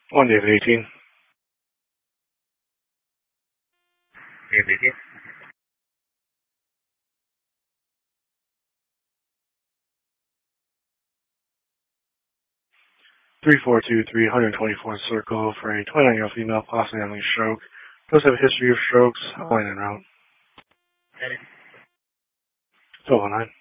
On David 18. David 18. 3423, 124th circle for a 29-year-old female, possibly having a stroke. Does have a history of strokes. Line en route. 1209.